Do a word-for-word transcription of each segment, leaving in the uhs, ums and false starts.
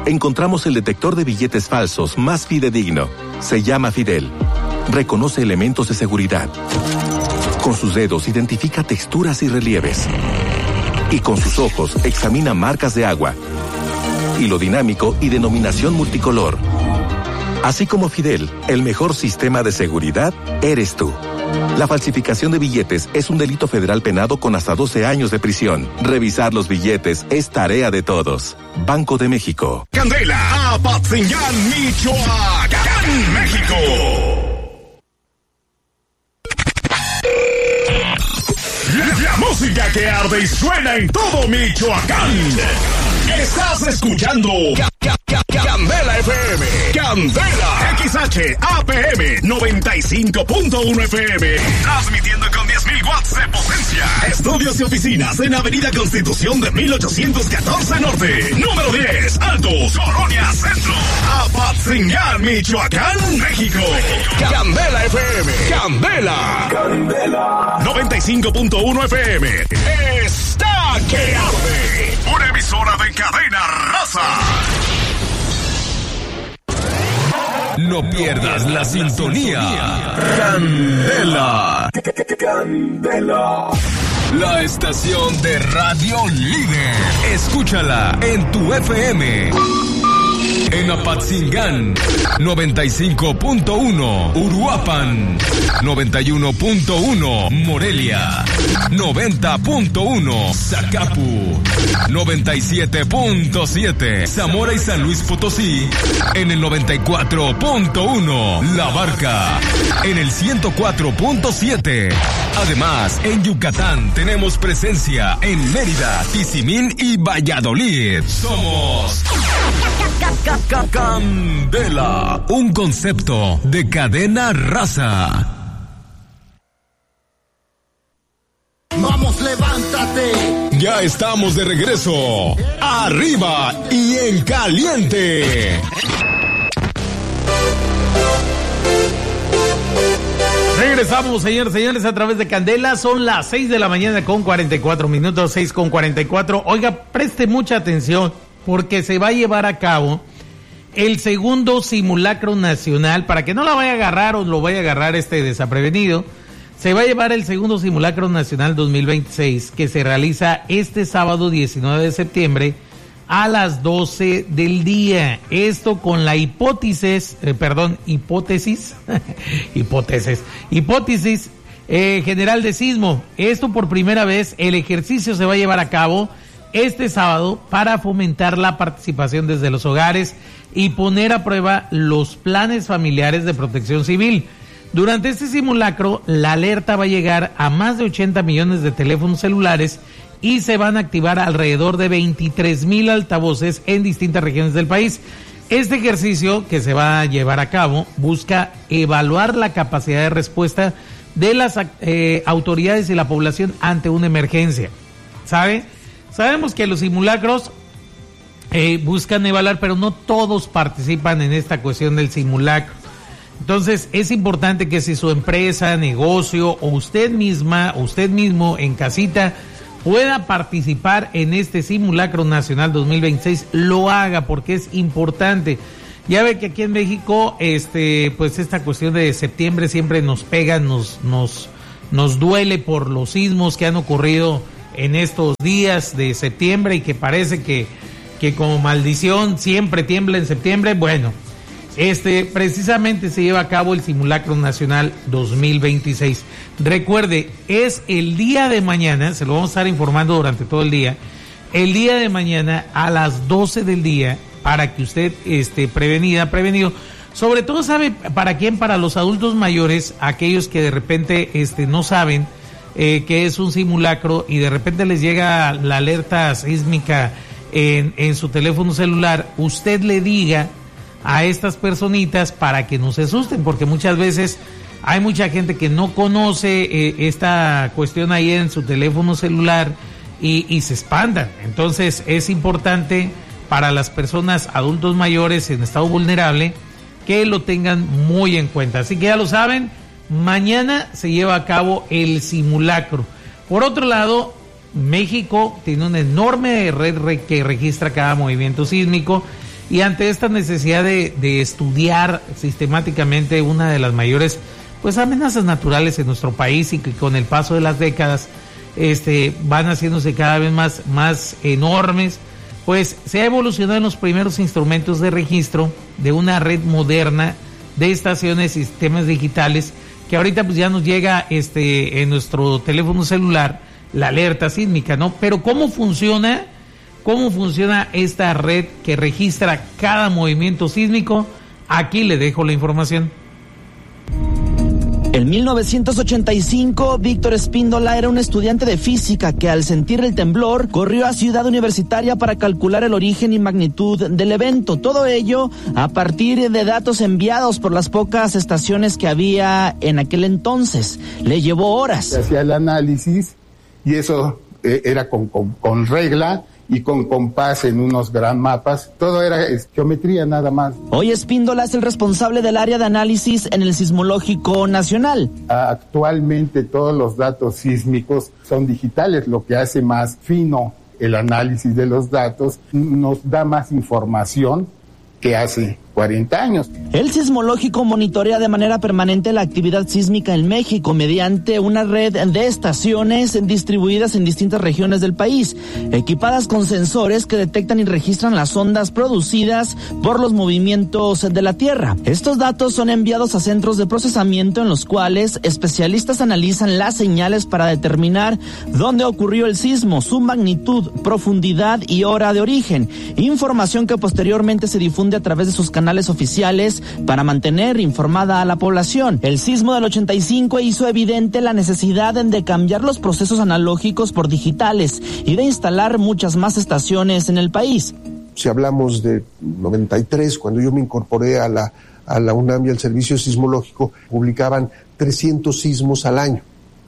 encontramos el detector de billetes falsos más fidedigno. Se llama Fidel. Reconoce elementos de seguridad. Con sus dedos identifica texturas y relieves. Y con sus ojos examina marcas de agua, hilo dinámico y denominación multicolor. Así como Fidel, el mejor sistema de seguridad eres tú. La falsificación de billetes es un delito federal penado con hasta doce años de prisión. Revisar los billetes es tarea de todos. Banco de México. Candela, Apatzingán, Michoacán, México. La, la música que arde y suena en todo Michoacán. Estás escuchando Candela F M. Candela X H A P M noventa y cinco punto uno F M. Transmitiendo con diez mil watts de potencia. Estudios y oficinas en Avenida Constitución de mil ochocientos catorce Norte. Número diez, Altos, Colonia Centro. Apatzingán, Michoacán, México. Candela F M. Candela. Candela. noventa y cinco punto uno F M. Está que arde. Una emisora de cadena raza. No pierdas la sintonía. Candela. Candela. La estación de radio líder. Escúchala en tu F M. En Apatzingán, noventa y cinco punto uno. Uruapan, noventa y uno punto uno. Morelia, noventa punto uno. Zacapu, noventa y siete punto siete. Zamora y San Luis Potosí, en el noventa y cuatro punto uno. La Barca, en el ciento cuatro punto siete. Además, en Yucatán tenemos presencia en Mérida, Tizimín y Valladolid. Somos Candela, un concepto de cadena raza. Vamos, levántate. Ya estamos de regreso. Arriba y en caliente. Regresamos, señores, señores, a través de Candela. Son las seis de la mañana con cuarenta y cuatro minutos, seis con cuarenta y cuatro. Oiga, preste mucha atención porque se va a llevar a cabo el segundo simulacro nacional. Para que no la vaya a agarrar o lo vaya a agarrar este desaprevenido, se va a llevar el segundo simulacro nacional dos mil veintiséis, que se realiza este sábado diecinueve de septiembre a las doce del día. Esto con la hipótesis, eh, perdón, hipótesis, hipótesis, hipótesis eh, general de sismo. Esto por primera vez, el ejercicio se va a llevar a cabo este sábado para fomentar la participación desde los hogares y poner a prueba los planes familiares de protección civil. Durante este simulacro, la alerta va a llegar a más de ochenta millones de teléfonos celulares y se van a activar alrededor de veintitrés mil altavoces en distintas regiones del país. Este ejercicio que se va a llevar a cabo busca evaluar la capacidad de respuesta de las eh, autoridades y la población ante una emergencia. ¿Sabe? Sabemos que los simulacros eh, buscan evaluar, pero no todos participan en esta cuestión del simulacro. Entonces es importante que si su empresa, negocio o usted misma, o usted mismo en casita pueda participar en este simulacro nacional dos mil veintiséis, lo haga porque es importante. Ya ve que aquí en México, este, pues esta cuestión de septiembre siempre nos pega, nos, nos, nos duele por los sismos que han ocurrido en estos días de septiembre y que parece que, que como maldición siempre tiembla en septiembre. Bueno, este precisamente se lleva a cabo el simulacro nacional dos mil veintiséis. Recuerde, es el día de mañana, se lo vamos a estar informando durante todo el día, el día de mañana a las doce del día, para que usted esté prevenida, prevenido. Sobre todo, ¿sabe para quién? Para los adultos mayores, aquellos que de repente este, no saben eh, que es un simulacro y de repente les llega la alerta sísmica en, en su teléfono celular. Usted le diga a estas personitas para que no se asusten, porque muchas veces hay mucha gente que no conoce eh, esta cuestión ahí en su teléfono celular y, y se espantan. Entonces es importante para las personas adultos mayores en estado vulnerable que lo tengan muy en cuenta. Así que ya lo saben, mañana se lleva a cabo el simulacro. Por otro lado, México tiene una enorme red que registra cada movimiento sísmico Y ante esta necesidad de, de estudiar sistemáticamente una de las mayores pues amenazas naturales en nuestro país y que con el paso de las décadas este, van haciéndose cada vez más, más enormes, pues se ha evolucionado en los primeros instrumentos de registro de una red moderna de estaciones y sistemas digitales que ahorita pues ya nos llega este en nuestro teléfono celular la alerta sísmica, ¿no? Pero ¿cómo funciona? ¿Cómo funciona esta red que registra cada movimiento sísmico? Aquí le dejo la información. En mil novecientos ochenta y cinco, Víctor Espíndola era un estudiante de física que al sentir el temblor corrió a Ciudad Universitaria para calcular el origen y magnitud del evento. Todo ello a partir de datos enviados por las pocas estaciones que había en aquel entonces. Le llevó horas. Se hacía el análisis y eso eh, era con, con, con regla y con compás en unos gran mapas. Todo era es, geometría nada más. Hoy Espíndola es el responsable del área de análisis en el Sismológico Nacional. Actualmente todos los datos sísmicos son digitales, lo que hace más fino el análisis de los datos, nos da más información que hace cuarenta años. El Sismológico monitorea de manera permanente la actividad sísmica en México mediante una red de estaciones distribuidas en distintas regiones del país, equipadas con sensores que detectan y registran las ondas producidas por los movimientos de la Tierra. Estos datos son enviados a centros de procesamiento en los cuales especialistas analizan las señales para determinar dónde ocurrió el sismo, su magnitud, profundidad y hora de origen, información que posteriormente se difunde a través de sus canales oficiales para mantener informada a la población. El sismo del ochenta y cinco hizo evidente la necesidad de cambiar los procesos analógicos por digitales y de instalar muchas más estaciones en el país. Si hablamos de noventa y tres, cuando yo me incorporé a la, a la UNAM y al servicio sismológico, publicaban trescientos sismos al año.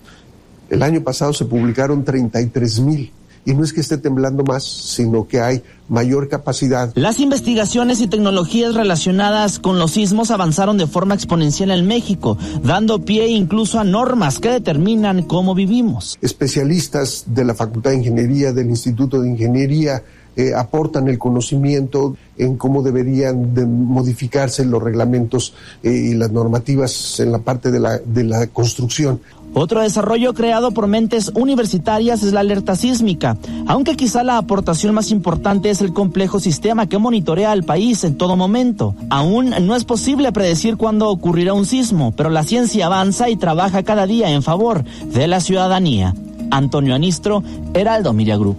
El año pasado se publicaron treinta y tres mil. Y no es que esté temblando más, sino que hay mayor capacidad. Las investigaciones y tecnologías relacionadas con los sismos avanzaron de forma exponencial en México, dando pie incluso a normas que determinan cómo vivimos. Especialistas de la Facultad de Ingeniería, del Instituto de Ingeniería, eh, aportan el conocimiento en cómo deberían de modificarse los reglamentos eh, y las normativas en la parte de la, de la construcción. Otro desarrollo creado por mentes universitarias es la alerta sísmica, aunque quizá la aportación más importante es el complejo sistema que monitorea al país en todo momento. Aún no es posible predecir cuándo ocurrirá un sismo, pero la ciencia avanza y trabaja cada día en favor de la ciudadanía. Antonio Anistro, Heraldo Media Group.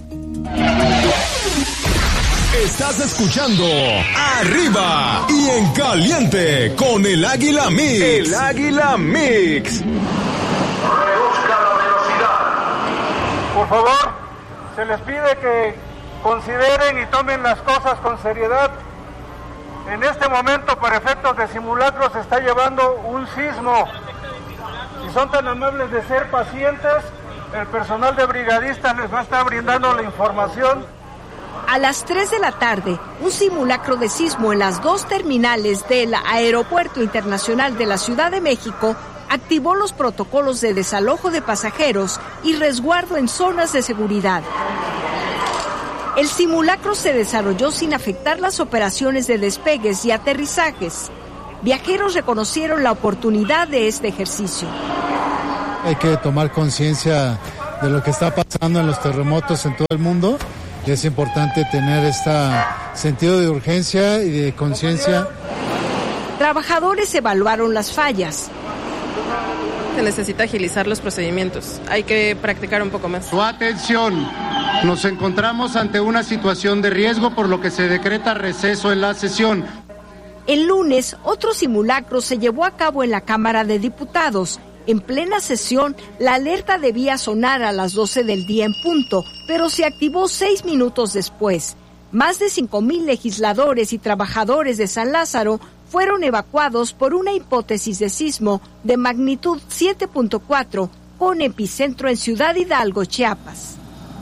Estás escuchando Arriba y en Caliente con el Águila Mix. El Águila Mix. Reduzca la velocidad. Por favor, se les pide que consideren y tomen las cosas con seriedad. En este momento, para efectos de simulacro, se está llevando un sismo. Si son tan amables de ser pacientes, el personal de brigadistas les va a estar brindando la información. A las tres de la tarde, un simulacro de sismo en las dos terminales del Aeropuerto Internacional de la Ciudad de México activó los protocolos de desalojo de pasajeros y resguardo en zonas de seguridad. El simulacro se desarrolló sin afectar las operaciones de despegues y aterrizajes. Viajeros reconocieron la oportunidad de este ejercicio. Hay que tomar conciencia de lo que está pasando en los terremotos en todo el mundo. Y es importante tener este sentido de urgencia y de conciencia. Trabajadores evaluaron las fallas. Se necesita agilizar los procedimientos. Hay que practicar un poco más. Su atención. Nos encontramos ante una situación de riesgo, por lo que se decreta receso en la sesión. El lunes, otro simulacro se llevó a cabo en la Cámara de Diputados. En plena sesión, la alerta debía sonar a las doce del día en punto, pero se activó seis minutos después. Más de cinco mil legisladores y trabajadores de San Lázaro fueron evacuados por una hipótesis de sismo de magnitud siete punto cuatro con epicentro en Ciudad Hidalgo, Chiapas.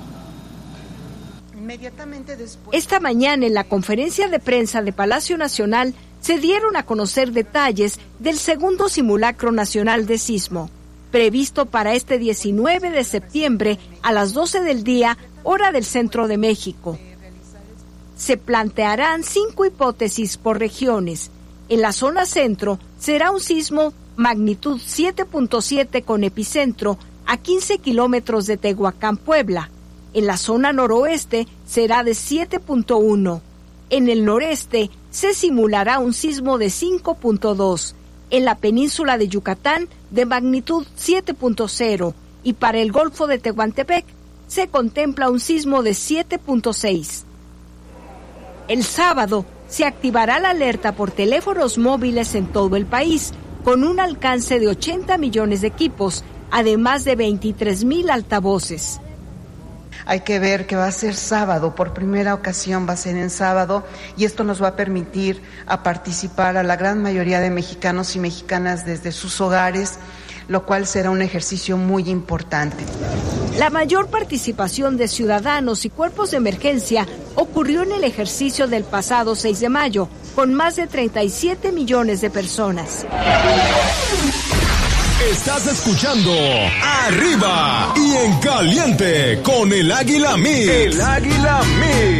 Inmediatamente después... Esta mañana, en la conferencia de prensa de Palacio Nacional, se dieron a conocer detalles del segundo simulacro nacional de sismo, previsto para este diecinueve de septiembre a las doce del día, hora del centro de México. se plantearán cinco hipótesis por regiones. En la zona centro será un sismo magnitud siete punto siete con epicentro a quince kilómetros de Tehuacán, Puebla. En la zona noroeste será de siete punto uno. En el noreste se simulará un sismo de cinco punto dos. En la península de Yucatán de magnitud siete punto cero. Y para el Golfo de Tehuantepec se contempla un sismo de siete punto seis. El sábado se activará la alerta por teléfonos móviles en todo el país, con un alcance de ochenta millones de equipos, además de veintitrés mil altavoces. Hay que ver que va a ser sábado, por primera ocasión va a ser en sábado, y esto nos va a permitir a participar a la gran mayoría de mexicanos y mexicanas desde sus hogares, lo cual será un ejercicio muy importante. La mayor participación de ciudadanos y cuerpos de emergencia ocurrió en el ejercicio del pasado seis de mayo, con más de treinta y siete millones de personas. Estás escuchando Arriba y en Caliente con el Águila Mix. El Águila Mix.